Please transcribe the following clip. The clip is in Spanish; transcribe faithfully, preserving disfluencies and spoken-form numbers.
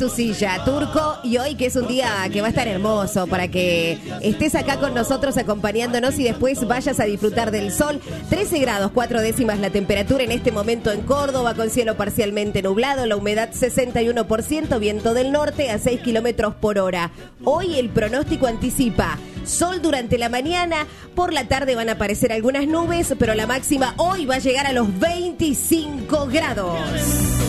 tu silla, Turco, y hoy que es un día que va a estar hermoso para que estés acá con nosotros acompañándonos y después vayas a disfrutar del sol. trece grados, cuatro décimas la temperatura en este momento en Córdoba, con cielo parcialmente nublado, la humedad sesenta y uno por ciento, viento del norte a seis kilómetros por hora. Hoy el pronóstico anticipa sol durante la mañana, por la tarde van a aparecer algunas nubes, pero la máxima hoy va a llegar a los veinticinco grados.